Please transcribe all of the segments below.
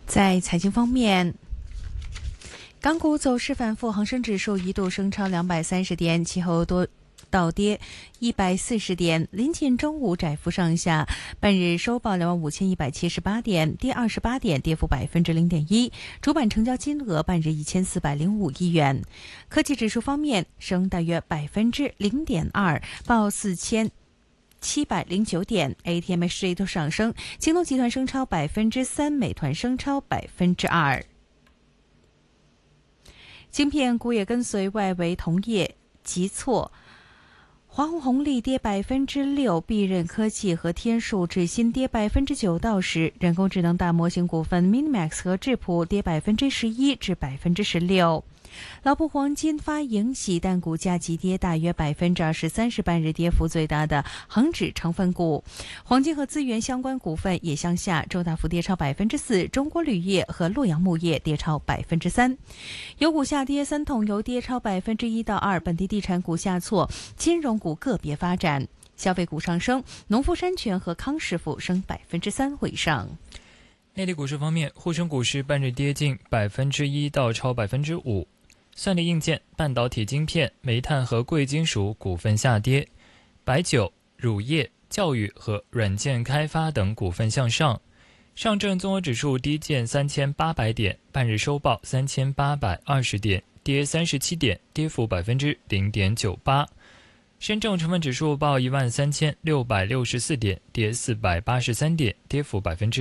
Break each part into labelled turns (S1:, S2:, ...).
S1: 在财经方面，港股走势反复，恒生指数一度升超230点，其后多倒跌140点，临近中午窄幅上下，半日收报25178点，跌28点，跌幅0.1%。主板成交金额半日1405亿元。科技指数方面，升大约0.2%，报4709点 ，ATMXJ 都上升，京东集团升超3%，美团升超2%。晶片股也跟随外围同业急挫，华虹红利跌6%，必任科技和天数智新跌9%到10%，人工智能大模型股份 Minimax 和智谱跌11%至16%。老布黄金发盈喜，但股价急跌大约23%，是半日跌幅最大的恒指成分股。黄金和资源相关股份也向下，周大福跌超4%，中国铝业和洛阳钼业跌超3%。油股下跌，三桶油跌超1%到2%，本地地产股下挫，金融股个别发展。消费股上升，农夫山泉和康师傅升3%或以上。
S2: 内地股市方面，沪深股市半日跌近1%到超5%。算力硬件、半导体晶片、煤炭和贵金属股份下跌，白酒、乳业、教育和软件开发等股份向上。上证综合指数低见3800点，半日收报3820点，跌37点，跌幅0.98%。深证成分指数报13664点，跌483点，跌幅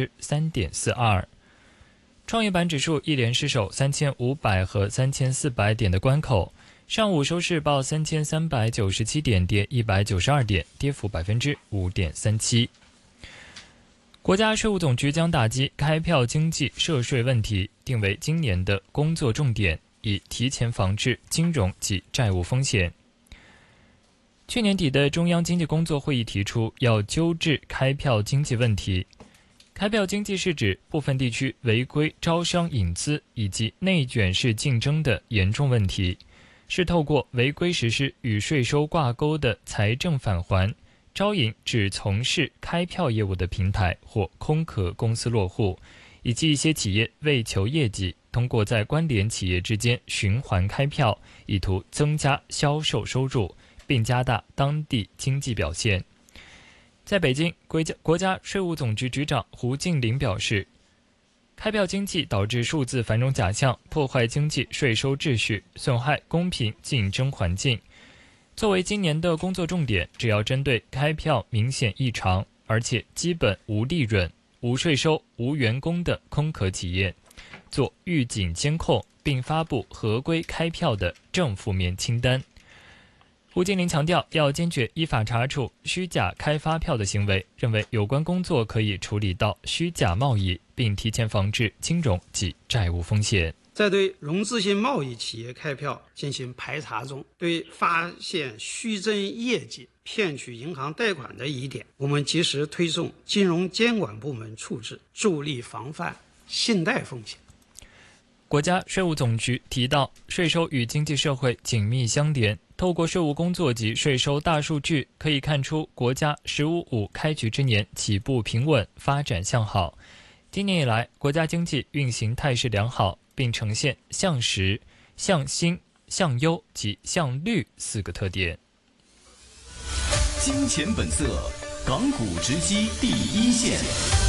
S2: 3.42%。创业板指数一连失守3500和3400点的关口，上午收市报3397点，跌192点，跌幅5.37%。国家税务总局将打击开票经济涉税问题，定为今年的工作重点，以提前防治金融及债务风险。去年底的中央经济工作会议提出，要纠治开票经济问题。开票经济是指部分地区违规招商引资以及内卷式竞争的严重问题，是透过违规实施与税收挂钩的财政返还，招引只从事开票业务的平台或空壳公司落户，以及一些企业为求业绩，通过在关联企业之间循环开票，以图增加销售收入，并加大当地经济表现。在北京，国家税务总局局长胡静林表示，开票经济导致数字繁荣假象，破坏经济税收秩序，损害公平竞争环境。作为今年的工作重点，只要针对开票明显异常，而且基本无利润、无税收、无员工的空壳企业，做预警监控，并发布合规开票的正负面清单。胡金林强调，要坚决依法查处虚假开发票的行为，认为有关工作可以处理到虚假贸易，并提前防治金融及债务风险。
S3: 在对融资性贸易企业开票进行排查中，对发现虚增业绩、骗取银行贷款的疑点，我们及时推送金融监管部门处置，助力防范信贷风险。
S2: 国家税务总局提到，税收与经济社会紧密相连，透过税务工作及税收大数据，可以看出国家“十五五”开局之年起步平稳，发展向好。今年以来，国家经济运行态势良好，并呈现向实、向新、向优及向绿4个特点。
S4: 金钱本色，港股直击第一线。